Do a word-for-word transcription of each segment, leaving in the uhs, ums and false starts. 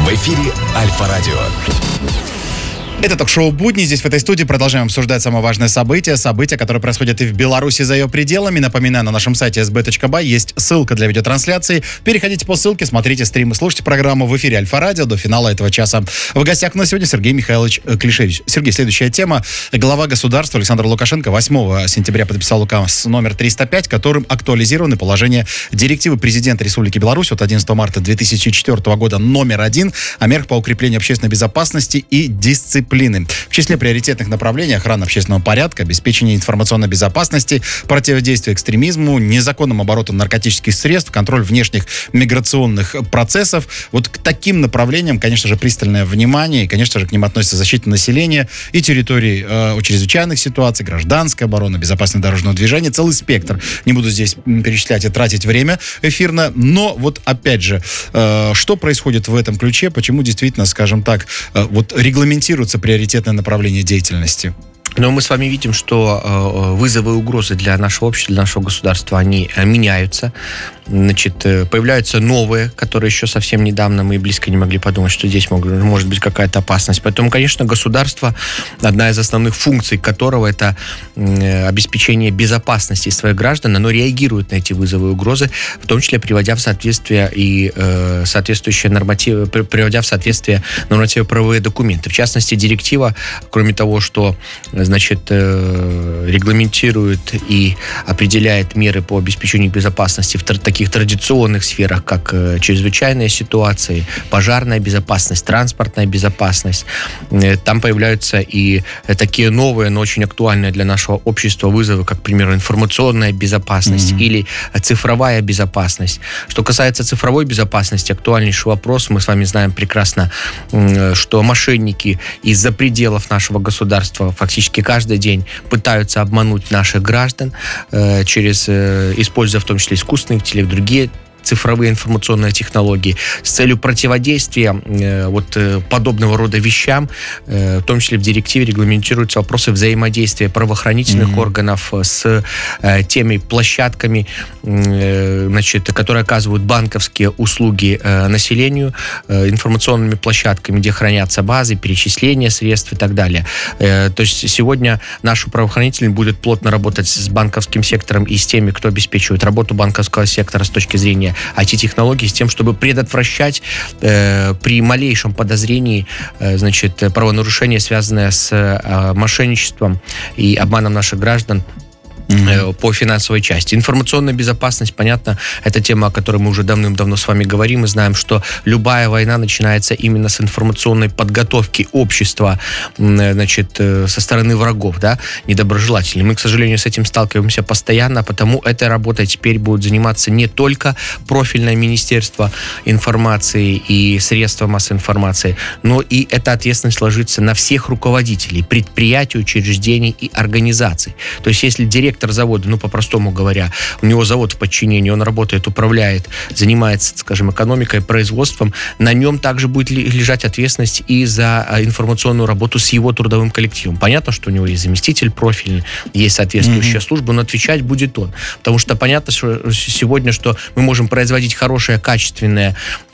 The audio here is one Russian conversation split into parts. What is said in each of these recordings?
В эфире Альфа-радио. Это ток-шоу «Будни». Здесь, в этой студии, продолжаем обсуждать самые важные события. События, которые происходят и в Беларуси за ее пределами. Напоминаю, на нашем сайте эс бэ точка бай есть ссылка для видеотрансляции. Переходите по ссылке, смотрите стримы, слушайте программу в эфире Альфа-радио до финала этого часа. В гостях у нас сегодня Сергей Михайлович Клишевич. Сергей, следующая тема. Глава государства Александр Лукашенко восьмого сентября подписал указ номер триста пять, которым актуализированы положения директивы президента Республики Беларусь от одиннадцатого марта две тысячи четвёртого года номер один о мерах по укреплению общественной безопасности и дисциплины. В числе приоритетных направлений охрана общественного порядка, обеспечение информационной безопасности, противодействие экстремизму, незаконному обороту наркотических средств, контроль внешних миграционных процессов. Вот к таким направлениям, конечно же, пристальное внимание, и, конечно же, к ним относится защита населения и территорий э, чрезвычайных ситуаций, гражданская оборона, безопасность дорожного движения, целый спектр. Не буду здесь перечислять и тратить время эфирно, но вот опять же, э, что происходит в этом ключе, почему действительно, скажем так, э, вот регламентируется приоритетное направление деятельности? Но мы с вами видим, что э, вызовы и угрозы для нашего общества, для нашего государства, они э, меняются. Значит, э, появляются новые, которые еще совсем недавно мы близко не могли подумать, что здесь мог, может быть какая-то опасность. Поэтому, конечно, государство, одна из основных функций которого это э, обеспечение безопасности своих граждан, оно реагирует на эти вызовы и угрозы, в том числе приводя в соответствие и э, соответствующие нормативы, приводя в соответствие нормативно-правовые документы. В частности, директива, кроме того, что значит, регламентирует и определяет меры по обеспечению безопасности в таких традиционных сферах, как чрезвычайные ситуации, пожарная безопасность, транспортная безопасность. Там появляются и такие новые, но очень актуальные для нашего общества вызовы, как, к примеру, информационная безопасность mm-hmm. или цифровая безопасность. Что касается цифровой безопасности, актуальнейший вопрос. Мы с вами знаем прекрасно, что мошенники из-за пределов нашего государства фактически каждый день пытаются обмануть наших граждан э, через, э, используя в том числе искусственный интеллект, другие цифровые информационные технологии с целью противодействия э, вот э, подобного рода вещам, э, в том числе в директиве регламентируются вопросы взаимодействия правоохранительных mm-hmm. органов с э, теми площадками, э, значит, которые оказывают банковские услуги э, населению, э, информационными площадками, где хранятся базы, перечисления средств и так далее. Э, то есть сегодня наши правоохранители будут плотно работать с банковским сектором и с теми, кто обеспечивает работу банковского сектора с точки зрения ай ти-технологий, с тем, чтобы предотвращать э, при малейшем подозрении э, значит, правонарушения, связанные с э, мошенничеством и обманом наших граждан Mm-hmm. по финансовой части. Информационная безопасность, понятно, это тема, о которой мы уже давным-давно с вами говорим, и знаем, что любая война начинается именно с информационной подготовки общества, значит, со стороны врагов, да, недоброжелателей. Мы, к сожалению, с этим сталкиваемся постоянно, потому этой работой теперь будет заниматься не только профильное Министерство информации и средства массовой информации, но и эта ответственность ложится на всех руководителей предприятий, учреждений и организаций. То есть, если директор завода, ну, по-простому говоря, у него завод в подчинении, он работает, управляет, занимается, скажем, экономикой, производством, на нем также будет лежать ответственность и за информационную работу с его трудовым коллективом. Понятно, что у него есть заместитель профильный, есть соответствующая mm-hmm. служба, но отвечать будет он. Потому что понятно, что сегодня, что мы можем производить хорошие, качественные,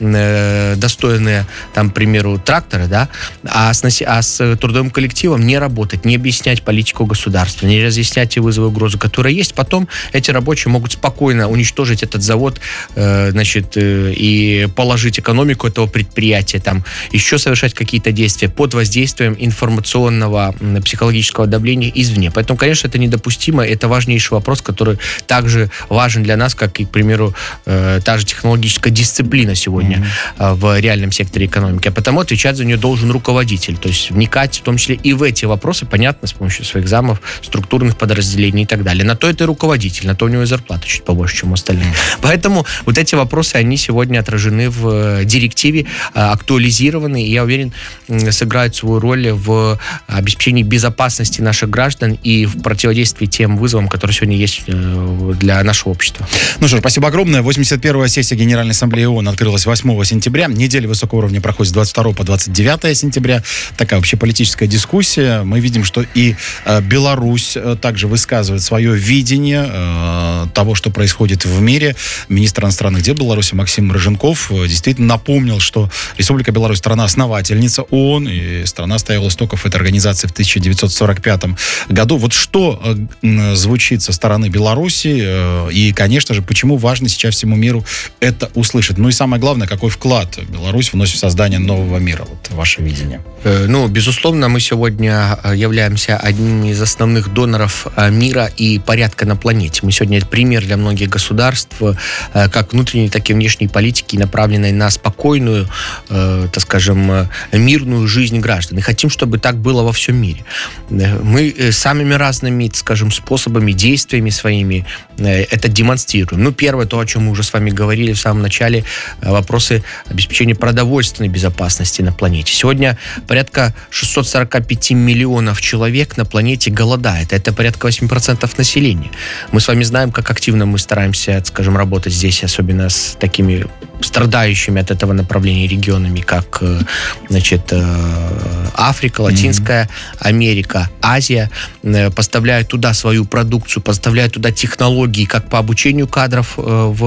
э, достойные, там, к примеру, тракторы, да, а с, а с трудовым коллективом не работать, не объяснять политику государства, не разъяснять те вызовы, угрозы, которые есть, потом эти рабочие могут спокойно уничтожить этот завод, э, значит, э, и положить экономику этого предприятия, там, еще совершать какие-то действия под воздействием информационного, э, психологического давления извне. Поэтому, конечно, это недопустимо, это важнейший вопрос, который также важен для нас, как и, к примеру, э, та же технологическая дисциплина сегодня mm-hmm. э, в реальном секторе экономики. А потому отвечать за нее должен руководитель, то есть вникать в том числе и в эти вопросы, понятно, с помощью своих замов, структурных подразделений и так далее. На то это руководитель, на то у него и зарплата чуть побольше, чем у остальных. Mm. Поэтому вот эти вопросы, они сегодня отражены в директиве, актуализированы, и я уверен, сыграют свою роль в обеспечении безопасности наших граждан и в противодействии тем вызовам, которые сегодня есть для нашего общества. Ну что ж, спасибо огромное. восемьдесят первая сессия Генеральной Ассамблеи ООН открылась восьмого сентября. Неделя высокого уровня проходит с двадцать второго по двадцать девятое сентября. Такая общеполитическая дискуссия. Мы видим, что и э, Беларусь э, также высказывает свое свое видение э, того, что происходит в мире. Министр иностранных дел Беларуси Максим Рыженков действительно напомнил, что Республика Беларусь страна-основательница ООН, и страна стояла у истоков этой организации в тысяча девятьсот сорок пятом году. Вот что э, звучит со стороны Беларуси, э, и, конечно же, почему важно сейчас всему миру это услышать. Ну и самое главное, какой вклад Беларусь вносит в создание нового мира. Вот ваше видение. Ну, безусловно, мы сегодня являемся одним из основных доноров мира и порядка на планете. Мы сегодня пример для многих государств, как внутренней, так и внешней политики, направленной на спокойную, так скажем, мирную жизнь граждан. И хотим, чтобы так было во всем мире. Мы самыми разными, так скажем, способами, действиями своими это демонстрируем. Ну, первое, то, о чем мы уже с вами говорили в самом начале, вопросы обеспечения продовольственной безопасности на планете. Сегодня порядка шестьсот сорок пять миллионов человек на планете голодает. Это порядка восемь процентов населения. Мы с вами знаем, как активно мы стараемся, скажем, работать здесь, особенно с такими страдающими от этого направления регионами, как, значит, Африка, Латинская mm-hmm. Америка, Азия, поставляют туда свою продукцию, поставляют туда технологии как по обучению кадров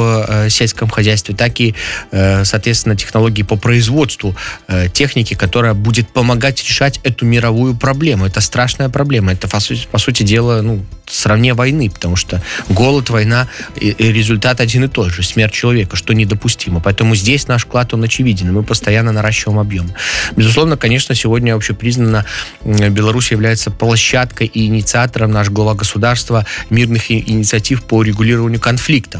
в сельском хозяйстве, так и, соответственно, технологии по производству техники, которая будет помогать решать эту мировую проблему. Это страшная проблема. Это, по сути, по сути дела, ну, сравнение войны, потому что голод, война, и, и результат один и тот же. Смерть человека, что недопустимо. Поэтому здесь наш вклад, он очевиден. Мы постоянно наращиваем объем. Безусловно, конечно, сегодня общепризнанно Беларусь является площадкой и инициатором, наш глава государства, мирных инициатив по регулированию конфликтов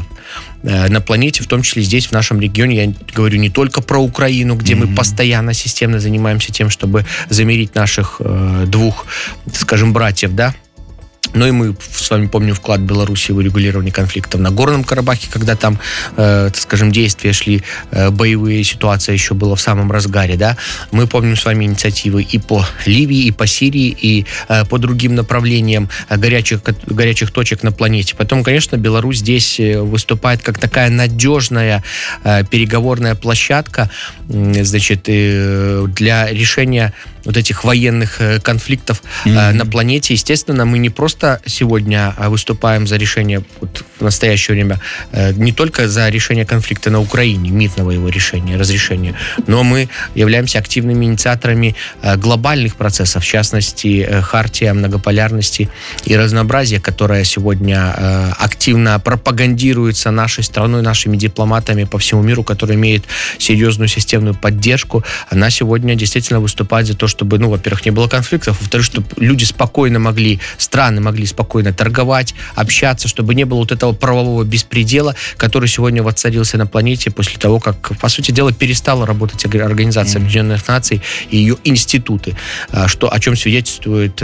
на планете, в том числе здесь, в нашем регионе. Я говорю не только про Украину, где mm-hmm. мы постоянно, системно занимаемся тем, чтобы замирить наших э, двух, скажем, братьев, да, но и мы с вами помним вклад Беларуси в урегулирование конфликтов на Горном Карабахе, когда там, э, так скажем, действия шли, э, боевые, ситуация еще была в самом разгаре, да. Мы помним с вами инициативы и по Ливии, и по Сирии, и э, по другим направлениям горячих, горячих точек на планете. Поэтому, конечно, Беларусь здесь выступает как такая надежная э, переговорная площадка, э, значит, э, для решения вот этих военных конфликтов mm-hmm. на планете. Естественно, мы не просто сегодня выступаем за решение, вот, в настоящее время, не только за решение конфликта на Украине, мирного его решения, разрешения, но мы являемся активными инициаторами глобальных процессов, в частности, хартия многополярности и разнообразия, которая сегодня активно пропагандируется нашей страной, нашими дипломатами по всему миру, которая имеет серьезную системную поддержку. Она сегодня действительно выступает за то, чтобы, ну, во-первых, не было конфликтов, во-вторых, чтобы люди спокойно могли, страны могли спокойно торговать, общаться, чтобы не было вот этого правового беспредела, который сегодня воцарился на планете после того, как, по сути дела, перестала работать Организация Объединенных Наций и ее институты, что, о чем свидетельствует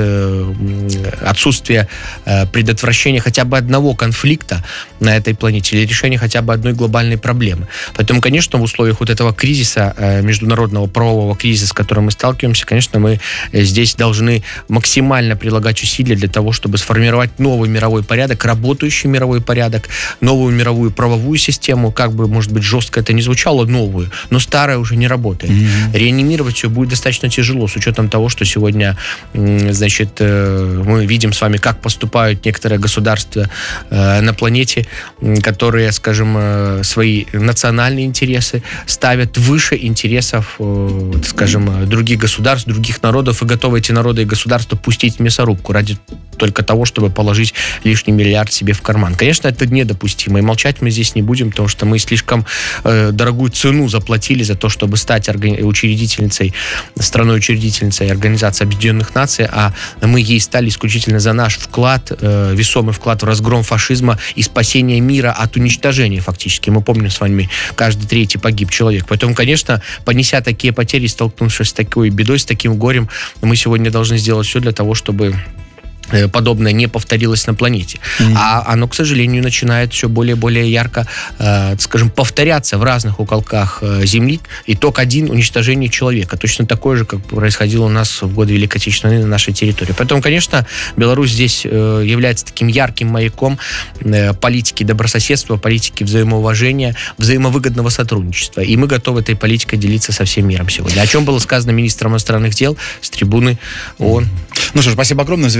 отсутствие предотвращения хотя бы одного конфликта на этой планете или решения хотя бы одной глобальной проблемы. Поэтому, конечно, в условиях вот этого кризиса, международного правового кризиса, с которым мы сталкиваемся, конечно, мы здесь должны максимально прилагать усилия для того, чтобы сформировать новый мировой порядок, работающий мировой порядок, новую мировую правовую систему, как бы, может быть, жестко это ни звучало, новую, но старая уже не работает. Mm-hmm. Реанимировать все будет достаточно тяжело, с учетом того, что сегодня, значит, мы видим с вами, как поступают некоторые государства на планете, которые, скажем, свои национальные интересы ставят выше интересов, скажем, других государств, других народов, и готовы эти народы и государства пустить в мясорубку ради только того, чтобы положить лишний миллиард себе в карман. Конечно, это недопустимо, и молчать мы здесь не будем, потому что мы слишком э, дорогую цену заплатили за то, чтобы стать органи- учредительницей, страной-учредительницей Организации Объединенных Наций, а мы ей стали исключительно за наш вклад, э, весомый вклад в разгром фашизма и спасение мира от уничтожения фактически. Мы помним с вами, каждый третий погиб человек. Поэтому, конечно, понеся такие потери, столкнувшись с такой бедой, с таким горем, мы сегодня должны сделать все для того, чтобы подобное не повторилось на планете. Mm-hmm. А оно, к сожалению, начинает все более и более ярко, э, скажем, повторяться в разных уголках э, Земли. Итог один — уничтожение человека. Точно такое же, как происходило у нас в годы Великой Отечественной войны на нашей территории. Поэтому, конечно, Беларусь здесь э, является таким ярким маяком э, политики добрососедства, политики взаимоуважения, взаимовыгодного сотрудничества. И мы готовы этой политикой делиться со всем миром сегодня. О чем было сказано министром иностранных дел с трибуны ООН. Ну что ж, спасибо огромное. В завершение еще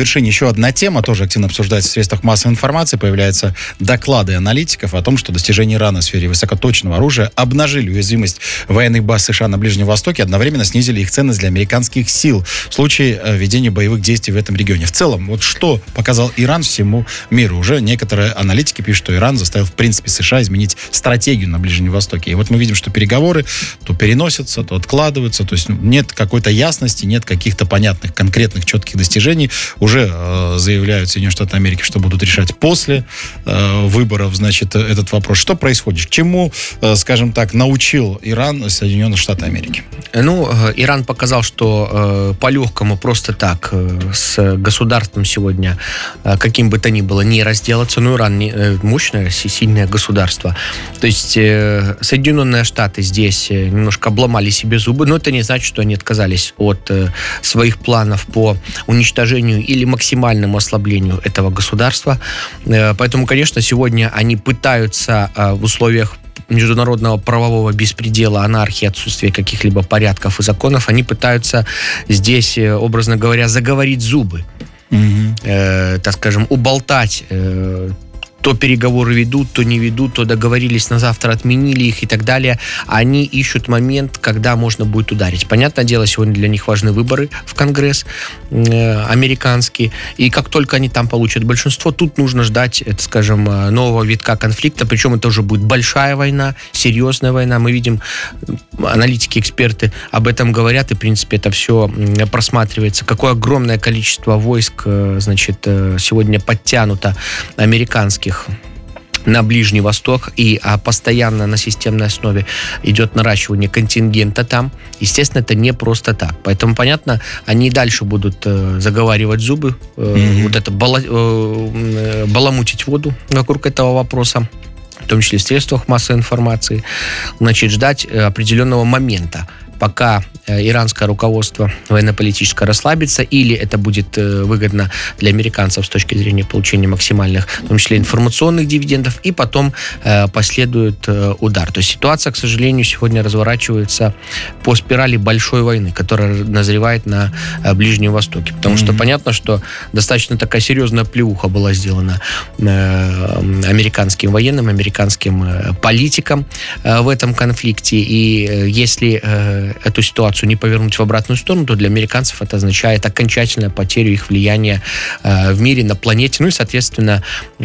еще одна тема, тоже активно обсуждается в средствах массовой информации. Появляются доклады аналитиков о том, что достижения Ирана в сфере высокоточного оружия обнажили уязвимость военных баз США на Ближнем Востоке, одновременно снизили их ценность для американских сил в случае ведения боевых действий в этом регионе. В целом, вот что показал Иран всему миру? Уже некоторые аналитики пишут, что Иран заставил, в принципе, США изменить стратегию на Ближнем Востоке. И вот мы видим, что переговоры то переносятся, то откладываются. То есть нет какой-то ясности, нет каких-то понятных, конкретных, четких достижений. Уже э, заявляют Соединенные Штаты Америки, что будут решать после э, выборов, значит, этот вопрос. Что происходит? К чему, э, скажем так, научил Иран Соединенные Штаты Америки? Ну, Иран показал, что э, по-легкому просто так э, с государством сегодня, э, каким бы то ни было, не разделаться. Но Иран не, э, мощное, сильное государство. То есть э, Соединенные Штаты здесь немножко обломали себе зубы, но это не значит, что они отказались от э, своих планов по уничтожению или максимальному ослаблению этого государства. Э, поэтому, конечно, сегодня они пытаются э, в условиях международного правового беспредела, анархии, отсутствия каких-либо порядков и законов, они пытаются здесь, образно говоря, заговорить зубы, mm-hmm. э, так скажем, уболтать. Э, то переговоры ведут, то не ведут, то договорились на завтра, отменили их и так далее. Они ищут момент, когда можно будет ударить. Понятное дело, сегодня для них важны выборы в Конгресс э, американский. И как только они там получат большинство, тут нужно ждать, это, скажем, нового витка конфликта. Причем это уже будет большая война, серьезная война. Мы видим, аналитики, эксперты об этом говорят, и, в принципе, это все просматривается. Какое огромное количество войск, значит, сегодня подтянуто американских на Ближний Восток, и а, постоянно на системной основе идет наращивание контингента там. Естественно, это не просто так. Поэтому, понятно, они дальше будут э, заговаривать зубы, э, mm-hmm. вот это бала, э, баламутить воду вокруг этого вопроса, в том числе в средствах массовой информации, значит, ждать определенного момента, пока иранское руководство военно-политическое расслабится, или это будет выгодно для американцев с точки зрения получения максимальных, в том числе информационных дивидендов, и потом э, последует э, удар. То есть ситуация, к сожалению, сегодня разворачивается по спирали большой войны, которая назревает на э, Ближнем Востоке. Потому mm-hmm. что понятно, что достаточно такая серьезная плеуха была сделана э, американским военным, американским э, политикам э, в этом конфликте. И э, если э, эту ситуацию не повернуть в обратную сторону, то для американцев это означает окончательную потерю их влияния э, в мире, на планете, ну и, соответственно,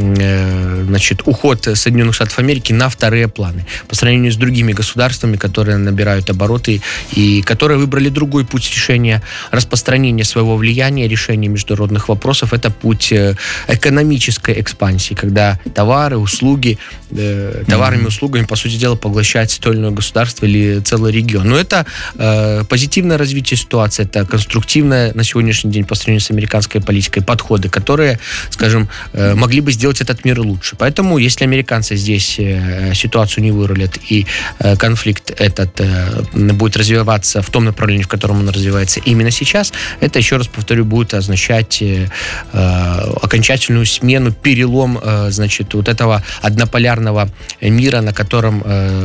э, значит, уход Соединенных Штатов Америки на вторые планы по сравнению с другими государствами, которые набирают обороты и которые выбрали другой путь решения распространения своего влияния, решения международных вопросов. Это путь экономической экспансии, когда товары, услуги, э, товарами, mm-hmm. услугами, по сути дела, поглощает то или иное государство или целый регион. Но это э, позитивное развитие ситуации, это конструктивное на сегодняшний день по сравнению с американской политикой подходы, которые, скажем, э, могли бы сделать этот мир лучше. Поэтому, если американцы здесь э, ситуацию не вырулят и э, конфликт этот э, будет развиваться в том направлении, в котором он развивается именно сейчас, это, еще раз повторю, будет означать э, э, окончательную смену, перелом, э, значит, вот этого однополярного мира, на котором,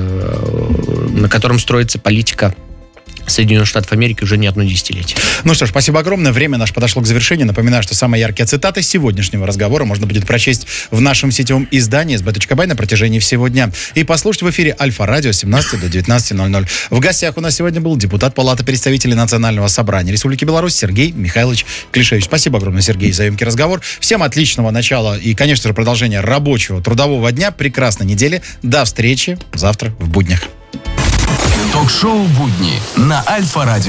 э, на котором строится политика Соединенных Штатов Америки уже не одно десятилетие. Ну что ж, спасибо огромное. Время наше подошло к завершению. Напоминаю, что самые яркие цитаты сегодняшнего разговора можно будет прочесть в нашем сетевом издании эс бэ точка бай на протяжении всего дня. И послушать в эфире Альфа-радио с семнадцати до девятнадцати ноль ноль. В гостях у нас сегодня был депутат Палаты представителей Национального собрания Республики Беларусь Сергей Михайлович Клишевич. Спасибо огромное, Сергей, за емкий разговор. Всем отличного начала и, конечно же, продолжения рабочего трудового дня. Прекрасной недели. До встречи завтра в буднях. Ток-шоу «Будни» на Альфа-радио.